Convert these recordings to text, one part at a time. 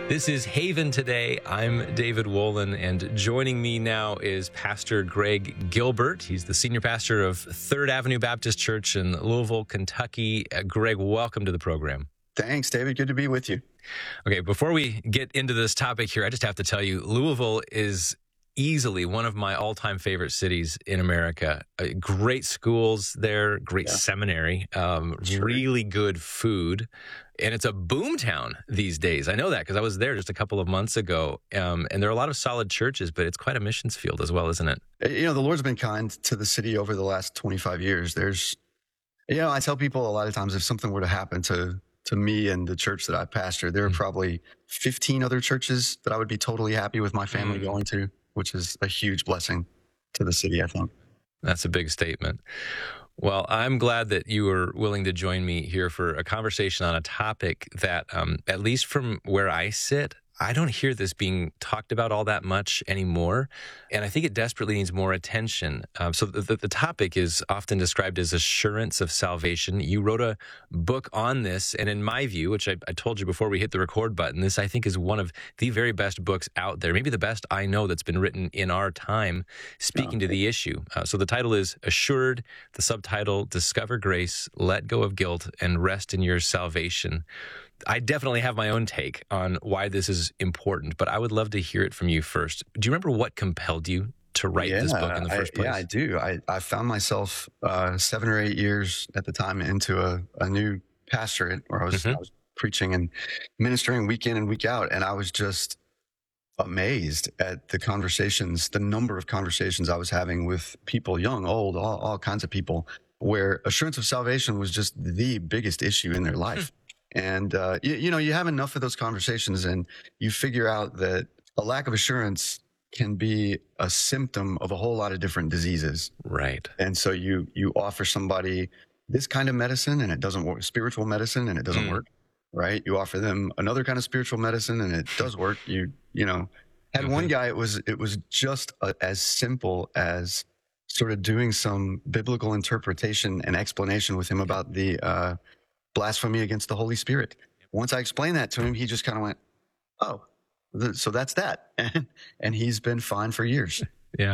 This is Haven Today. I'm David Wolin, and joining me now is Pastor Greg Gilbert. He's the senior pastor of Third Avenue Baptist Church in Louisville, Kentucky. Greg, welcome to the program. Thanks, David. Good to be with you. Okay, before we get into this topic here, I just have to tell you, Louisville is easily one of my all-time favorite cities in America. Great schools there, great seminary, really good food, and it's a boom town these days. I know that because I was there just a couple of months ago, and there are a lot of solid churches, but it's quite a missions field as well, isn't it? You know, the Lord's been kind to the city over the last 25 years. I tell people a lot of times if something were to happen to me and the church that I pastor, there are probably 15 other churches that I would be totally happy with my family going to, which is a huge blessing to the city, I think. That's a big statement. Well, I'm glad that you were willing to join me here for a conversation on a topic that, at least from where I sit, I don't hear this being talked about all that much anymore, and I think it desperately needs more attention. So the topic is often described as assurance of salvation. You wrote a book on this, and in my view, which I told you before we hit the record button, this I think is one of the very best books out there, maybe the best I know that's been written in our time speaking to the issue. So the title is Assured, the subtitle, Discover Grace, Let Go of Guilt, and Rest in Your Salvation. I definitely have my own take on why this is important, but I would love to hear it from you first. Do you remember what compelled you to write this book in the first place? Yeah, I do. I found myself 7 or 8 years at the time into a new pastorate where I was preaching and ministering week in and week out, and I was just amazed at the number of conversations I was having with people, young, old, all kinds of people, where assurance of salvation was just the biggest issue in their life. And, you have enough of those conversations and you figure out that a lack of assurance can be a symptom of a whole lot of different diseases. Right. And so you offer somebody this kind of medicine and it doesn't work, spiritual medicine, and it doesn't work, right? You offer them another kind of spiritual medicine and it does work. Had one guy, it was just as simple as sort of doing some biblical interpretation and explanation with him about the, blasphemy against the Holy Spirit. Once I explained that to him, he just kind of went, oh, so that's that. And he's been fine for years. Yeah.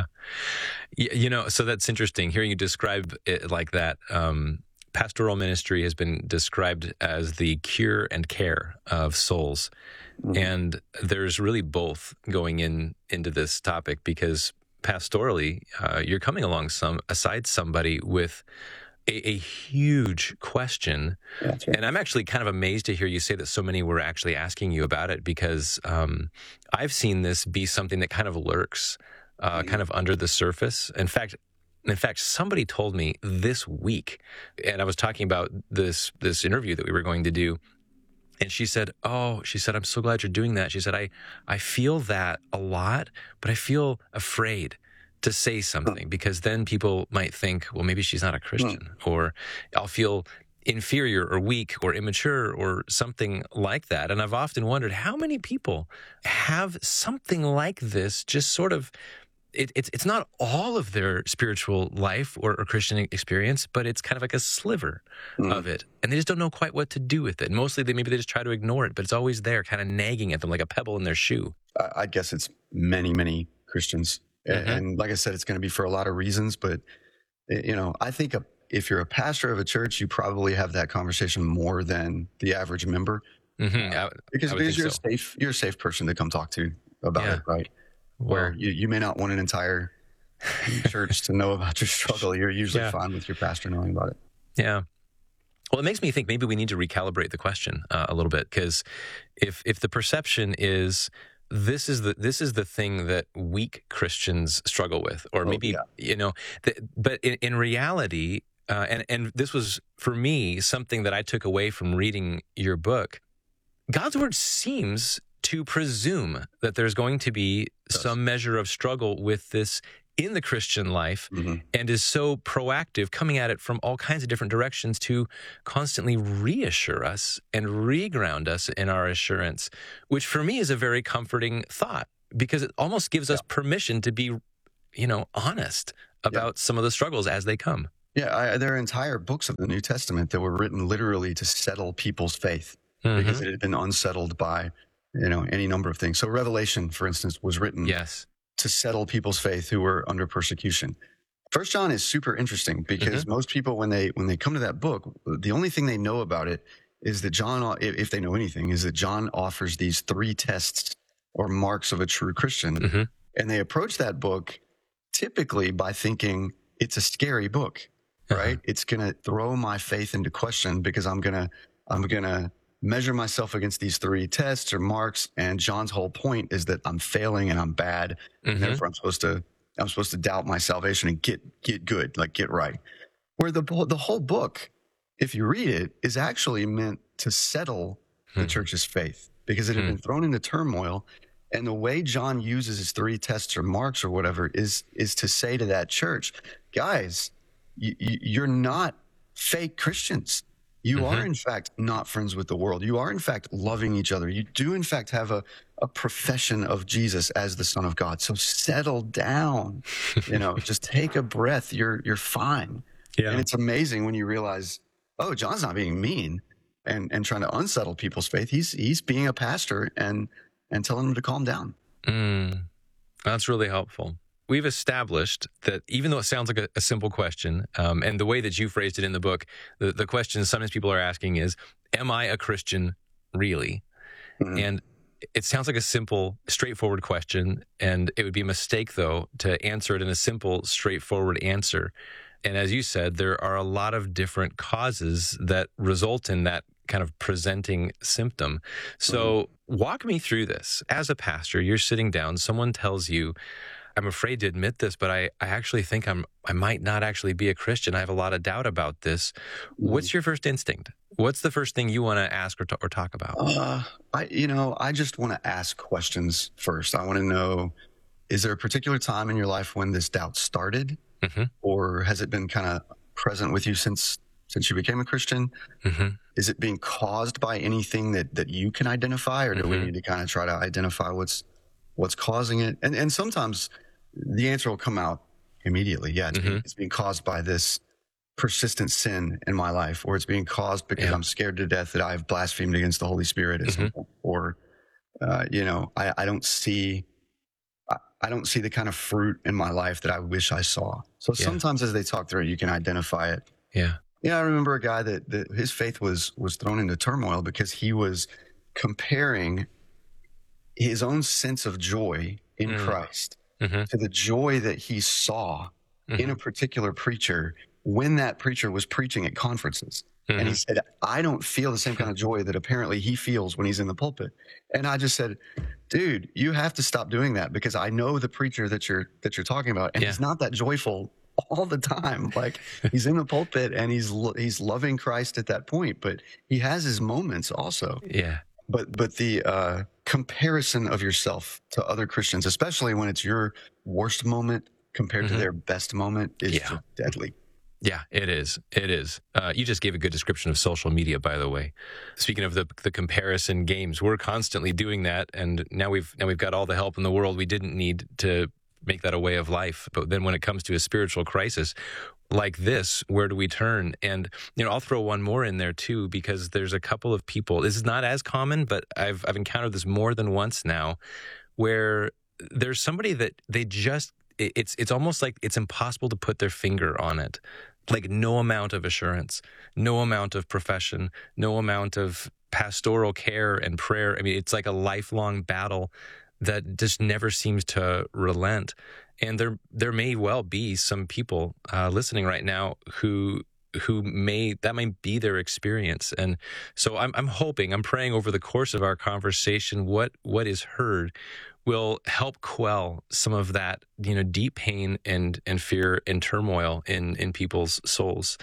So that's interesting. Hearing you describe it like that, pastoral ministry has been described as the cure and care of souls. Mm-hmm. And there's really both going into this topic because pastorally, you're coming aside somebody with a huge question. That's right. And I'm actually kind of amazed to hear you say that so many were actually asking you about it because I've seen this be something that kind of lurks kind of under the surface. In fact, somebody told me this week, and I was talking about this interview that we were going to do, and she said, I'm so glad you're doing that. She said, I feel that a lot, but I feel afraid to say something because then people might think, well, maybe she's not a Christian, or I'll feel inferior or weak or immature or something like that. And I've often wondered how many people have something like this, just sort of, it's not all of their spiritual life or Christian experience, but it's kind of like a sliver of it. And they just don't know quite what to do with it. Mostly maybe they just try to ignore it, but it's always there kind of nagging at them like a pebble in their shoe. I guess it's many, many Christians. And like I said, it's going to be for a lot of reasons, but I think if you're a pastor of a church, you probably have that conversation more than the average member, because you're a safe person to come talk to about it, right? Well, where you may not want an entire church to know about your struggle. You're usually fine with your pastor knowing about it. Yeah. Well, it makes me think maybe we need to recalibrate the question a little bit, because if the perception is this is the thing that weak Christians struggle with, or but in reality, and this was for me something that I took away from reading your book. God's word seems to presume that there's going to be some measure of struggle with this in the Christian life, and is so proactive, coming at it from all kinds of different directions to constantly reassure us and reground us in our assurance, which for me is a very comforting thought, because it almost gives us permission to be, honest about some of the struggles as they come. Yeah, there are entire books of the New Testament that were written literally to settle people's faith, because it had been unsettled by any number of things. So Revelation, for instance, was written Yes. to settle people's faith who were under persecution. First John is super interesting because most people, when they come to that book, the only thing they know about it is that John, if they know anything, is that John offers these 3 tests or marks of a true Christian. And they approach that book typically by thinking it's a scary book, right? It's going to throw my faith into question because I'm going to measure myself against these 3 tests or marks. And John's whole point is that I'm failing and I'm bad. And therefore I'm supposed to doubt my salvation and get good, like get right. Where the whole book, if you read it, is actually meant to settle the church's faith because it had been thrown into turmoil. And the way John uses his 3 tests or marks or whatever is to say to that church, guys, you're not fake Christians. You are, in fact, not friends with the world. You are, in fact, loving each other. You do, in fact, have a profession of Jesus as the Son of God. So settle down, just take a breath. You're fine. Yeah. And it's amazing when you realize, oh, John's not being mean and trying to unsettle people's faith. He's being a pastor and telling them to calm down. That's really helpful. We've established that even though it sounds like a simple question, and the way that you phrased it in the book, the question sometimes people are asking is, am I a Christian really? And it sounds like a simple, straightforward question, and it would be a mistake, though, to answer it in a simple, straightforward answer. And as you said, there are a lot of different causes that result in that kind of presenting symptom. So walk me through this. As a pastor, you're sitting down, someone tells you, I'm afraid to admit this, but I actually think I might not actually be a Christian. I have a lot of doubt about this. What's your first instinct? What's the first thing you want to ask or talk about? I just want to ask questions first. I want to know, is there a particular time in your life when this doubt started? Or has it been kind of present with you since you became a Christian? Is it being caused by anything that you can identify, or do we need to kind of try to identify what's causing it? And sometimes the answer will come out immediately. Yeah, it's being caused by this persistent sin in my life, or it's being caused because I'm scared to death that I've blasphemed against the Holy Spirit at some point. Or, I don't see the kind of fruit in my life that I wish I saw. So sometimes as they talk through it, you can identify it. I remember a guy that his faith was thrown into turmoil because he was comparing his own sense of joy in Christ to the joy that he saw in a particular preacher when that preacher was preaching at conferences. And he said, I don't feel the same kind of joy that apparently he feels when he's in the pulpit. And I just said, dude, you have to stop doing that, because I know the preacher that you're talking about, and he's not that joyful all the time. Like, he's in the pulpit and he's loving Christ at that point, but he has his moments also. But the comparison of yourself to other Christians, especially when it's your worst moment compared to their best moment, is just deadly. Yeah, it is. It is. You just gave a good description of social media, by the way. Speaking of the comparison games, we're constantly doing that, and now we've got all the help in the world. We didn't need to make that a way of life. But then when it comes to a spiritual crisis like this, where do we turn? And I'll throw one more in there too, because there's a couple of people. This is not as common, but I've encountered this more than once now, where there's somebody that they just. It's almost like it's impossible to put their finger on it. Like, no amount of assurance, no amount of profession, no amount of pastoral care and prayer. I mean, it's like a lifelong battle that just never seems to relent. And there may well be some people listening right now who that might be their experience. And so I'm hoping, I'm praying over the course of our conversation, what is heard will help quell some of that, deep pain and fear and turmoil in people's souls.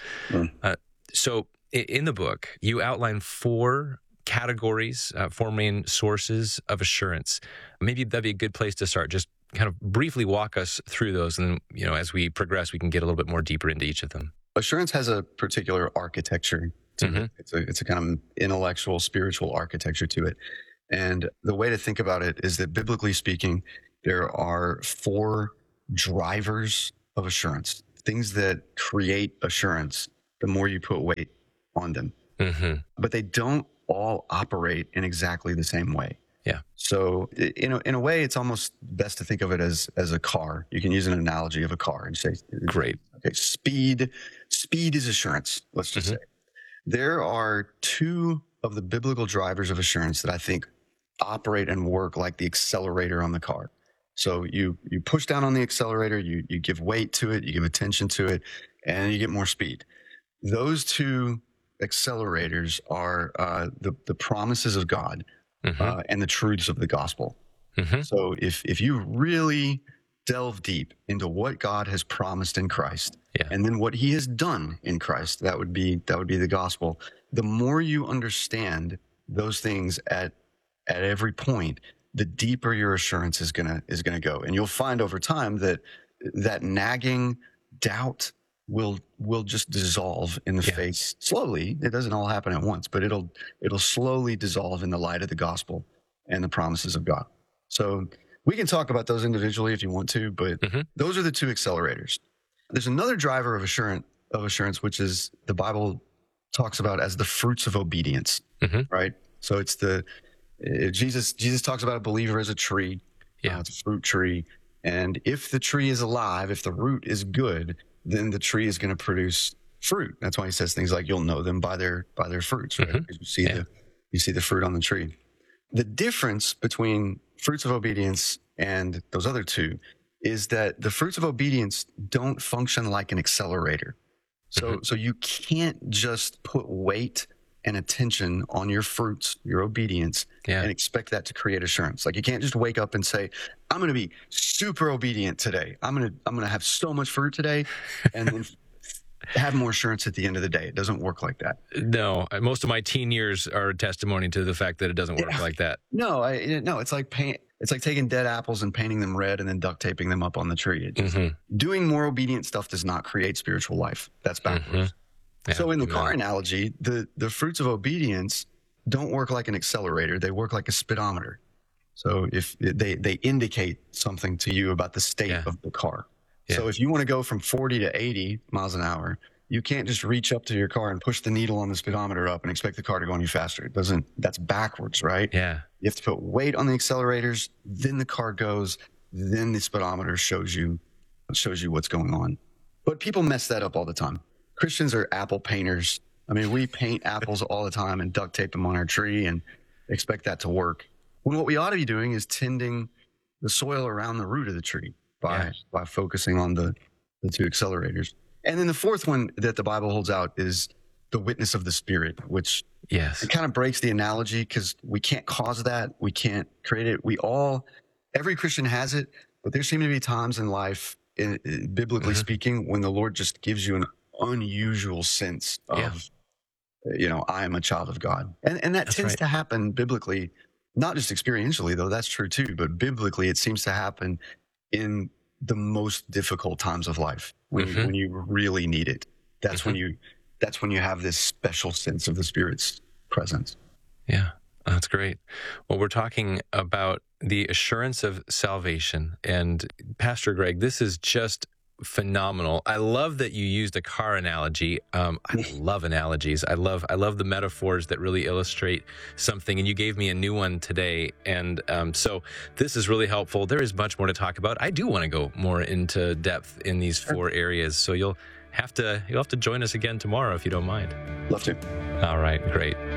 So in the book, you outline 4 categories, 4 main sources of assurance. Maybe that'd be a good place to start. Just kind of briefly walk us through those. And then, as we progress, we can get a little bit more deeper into each of them. Assurance has a particular architecture to it. It's a kind of intellectual, spiritual architecture to it. And the way to think about it is that, biblically speaking, there are 4 drivers of assurance, things that create assurance the more you put weight on them. But they don't all operate in exactly the same way. Yeah. So in a way, it's almost best to think of it as a car. You can use an analogy of a car and say, Great. okay, speed is assurance. Let's just say there are two of the biblical drivers of assurance that I think operate and work like the accelerator on the car. So you push down on the accelerator, you give weight to it, you give attention to it, and you get more speed. Those two accelerators are the promises of God and the truths of the gospel. So if you really delve deep into what God has promised in Christ, and then what he has done in Christ, that would be the gospel. The more you understand those things at every point, the deeper your assurance is gonna go. And you'll find over time that nagging doubt will just dissolve in the face slowly. It doesn't all happen at once, but it'll slowly dissolve in the light of the gospel and the promises of God. So we can talk about those individually if you want to, but those are the two accelerators. There's another driver of assurance, which is the Bible talks about as the fruits of obedience, right? So it's Jesus talks about a believer as a tree. It's a fruit tree. And if the tree is alive, if the root is good, then the tree is going to produce fruit. That's why he says things like, you'll know them by their fruits, right? Because you see the fruit on the tree. The difference between fruits of obedience and those other two is that the fruits of obedience don't function like an accelerator. So you can't just put weight and attention on your fruits, your obedience, and expect that to create assurance. Like you can't just wake up and say, I'm going to be super obedient today. I'm going to have so much fruit today, and then have more assurance at the end of the day. It doesn't work like that. No, most of my teen years are a testimony to the fact that it doesn't work like that. No, it's like paint. It's like taking dead apples and painting them red and then duct taping them up on the tree. Doing more obedient stuff does not create spiritual life. That's backwards. So in the car analogy, the fruits of obedience don't work like an accelerator. They work like a speedometer. So if they indicate something to you about the state of the car. So if you want to go from 40 to 80 miles an hour, you can't just reach up to your car and push the needle on the speedometer up and expect the car to go any faster. That's backwards, right? Yeah. You have to put weight on the accelerators, then the car goes, then the speedometer shows you what's going on. But people mess that up all the time. Christians are apple painters. I mean, we paint apples all the time and duct tape them on our tree and expect that to work. When what we ought to be doing is tending the soil around the root of the tree by focusing on the two accelerators. And then the fourth one that the Bible holds out is the witness of the Spirit, which it kind of breaks the analogy because we can't cause that. We can't create it. Every Christian has it, but there seem to be times in life, biblically speaking, when the Lord just gives you an unusual sense of, I am a child of God. And that tends to happen biblically, not just experientially, though that's true too, but biblically it seems to happen in the most difficult times of life when you really need it. That's when you have this special sense of the Spirit's presence. Yeah, that's great. Well, we're talking about the assurance of salvation. And Pastor Greg, this is just phenomenal. I love that you used a car analogy. I love analogies. I love the metaphors that really illustrate something. And you gave me a new one today. And so this is really helpful. There is much more to talk about. I do want to go more into depth in these four areas. So you'll have to join us again tomorrow if you don't mind. Love to. All right, great.